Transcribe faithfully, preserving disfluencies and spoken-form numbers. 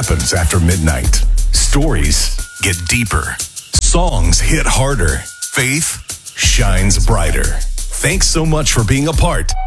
happens after midnight. Stories get deeper. Songs hit harder. Faith shines brighter. Thanks so much for being a part